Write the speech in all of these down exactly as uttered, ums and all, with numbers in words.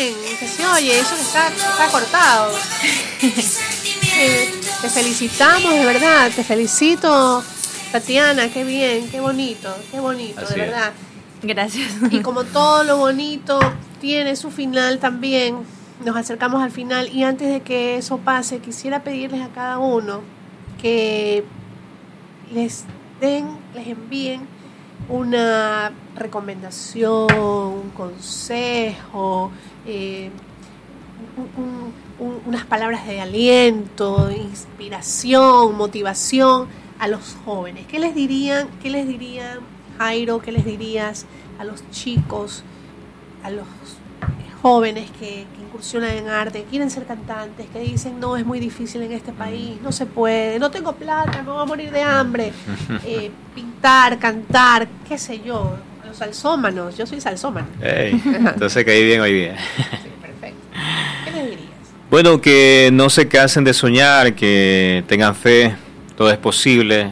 bien, que se oye, eso que está, está cortado. eh, te felicitamos, de verdad, te felicito, Tatiana, qué bien, qué bonito, qué bonito, Así de verdad. Es. Gracias. Y como todo lo bonito tiene su final también, nos acercamos al final y antes de que eso pase, quisiera pedirles a cada uno que les den, les envíen una recomendación, un consejo, eh, un, un, unas palabras de aliento, inspiración, motivación a los jóvenes. ¿Qué les dirían, qué les dirían, Jairo, qué les dirías a los chicos, a los jóvenes que, que incursionan en arte, que quieren ser cantantes, que dicen no, es muy difícil en este país, no se puede, no tengo plata, me voy a morir de hambre, eh, pintar, cantar, qué sé yo, los salsómanos, yo soy salsómano. Hey, entonces caí bien hoy día. Sí, perfecto. ¿Qué les dirías? Bueno, que no se cansen de soñar, que tengan fe, todo es posible.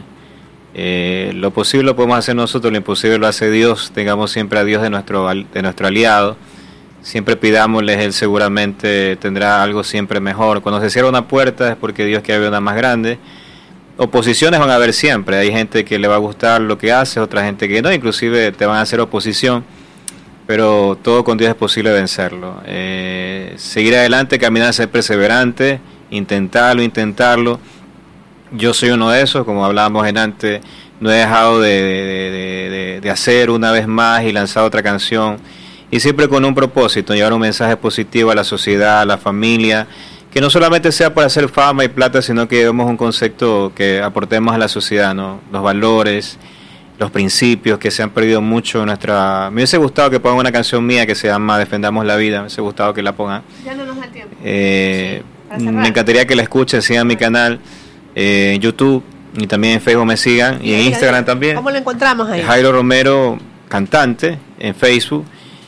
Eh, lo posible lo podemos hacer nosotros, lo imposible lo hace Dios. Tengamos siempre a Dios de nuestro, de nuestro aliado. Siempre pidámosles, Él seguramente tendrá algo siempre mejor. Cuando se cierra una puerta es porque Dios quiere abrir una más grande. Oposiciones van a haber siempre. Hay gente que le va a gustar lo que hace, otra gente que no. Inclusive te van a hacer oposición. Pero todo con Dios es posible vencerlo. Eh, seguir adelante, caminar, ser perseverante, intentarlo, intentarlo. Yo soy uno de esos, como hablábamos en antes, no he dejado de, de, de, de, de hacer una vez más y lanzar otra canción. Y siempre con un propósito, llevar un mensaje positivo a la sociedad, a la familia, que no solamente sea para hacer fama y plata, sino que llevemos un concepto que aportemos a la sociedad, ¿no? Los valores, los principios que se han perdido mucho en nuestra... Me hubiese gustado que pongan una canción mía que se llama Defendamos la Vida, me hubiese gustado que la pongan. Ya no nos da tiempo. Eh, sí, me encantaría que la escuchen, sigan mi canal eh, en YouTube y también en Facebook me sigan y, y en Instagram también. ¿Cómo lo encontramos ahí? Jairo Romero, cantante, en Facebook.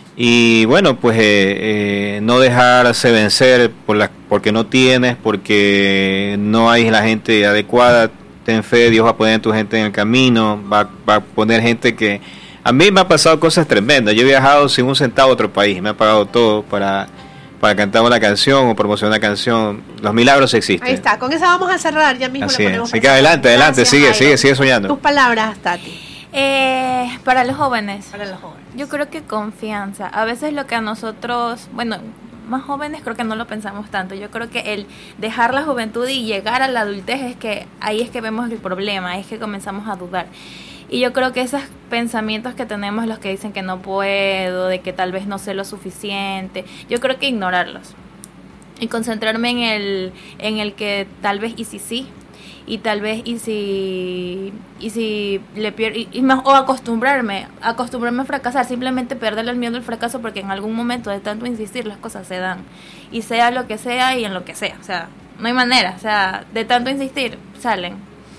Y bueno, pues eh, eh, no dejarse vencer por la, porque no tienes, porque no hay la gente adecuada. Ten fe, Dios va a poner tu gente en el camino, va, va a poner gente que... A mí me ha pasado cosas tremendas. Yo he viajado sin un centavo a otro país, me ha pagado todo para, para cantar una canción o promocionar una canción. Los milagros existen. Ahí está, con esa vamos a cerrar, ya mismo. Así le es, ponemos así que adelante, adelante, Gracias, sigue, Jairo. sigue, sigue soñando. Tus palabras, Tati. Eh, para los jóvenes. Para los jóvenes. Yo creo que confianza. A veces lo que a nosotros, bueno, más jóvenes creo que no lo pensamos tanto. Yo creo que el dejar la juventud y llegar a la adultez es que ahí es que vemos el problema, ahí es que comenzamos a dudar. Y yo creo que esos pensamientos que tenemos, los que dicen que no puedo, de que tal vez no sé lo suficiente, yo creo que ignorarlos y concentrarme en el en el que tal vez y si sí. Y tal vez, y si y si le pierdo, y, y más, o acostumbrarme, acostumbrarme a fracasar, simplemente perderle el miedo al fracaso, porque en algún momento de tanto insistir las cosas se dan, y sea lo que sea y en lo que sea, o sea, no hay manera, o sea, de tanto insistir, salen.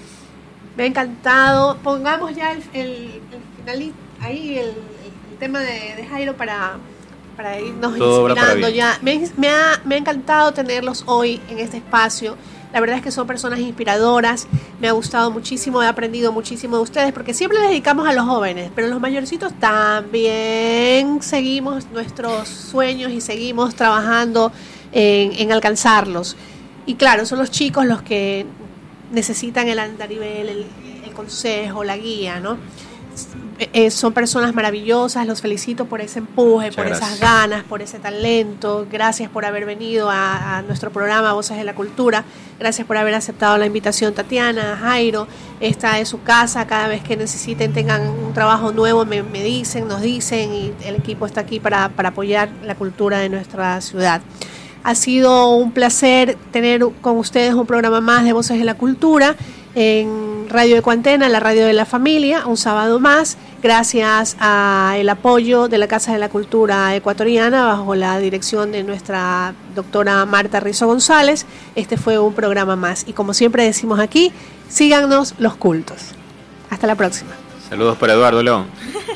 Me ha encantado, pongamos ya el, el, el final, ahí el, el tema de, de Jairo para, para irnos Todo inspirando ya, me, me, ha, me ha encantado tenerlos hoy en este espacio. La verdad es que son personas inspiradoras, me ha gustado muchísimo, he aprendido muchísimo de ustedes, porque siempre les dedicamos a los jóvenes, pero los mayorcitos también seguimos nuestros sueños y seguimos trabajando en, en alcanzarlos. Y claro, son los chicos los que necesitan el andarivel, el, el consejo, la guía, ¿no? Eh, son personas maravillosas, los felicito por ese empuje, Muchas por gracias. esas ganas, por ese talento. Gracias por haber venido a, a nuestro programa Voces de la Cultura. Gracias por haber aceptado la invitación, Tatiana, Jairo. Esta es su casa, cada vez que necesiten, tengan un trabajo nuevo, me, me dicen, nos dicen, y el equipo está aquí para, para apoyar la cultura de nuestra ciudad. Ha sido un placer tener con ustedes un programa más de Voces de la Cultura en Radio Ecuantena, la radio de la familia, un sábado más, gracias al apoyo de la Casa de la Cultura Ecuatoriana bajo la dirección de nuestra doctora Marta Rizzo González. Este fue un programa más y como siempre decimos aquí, síganos los cultos. Hasta la próxima. Saludos para Eduardo León.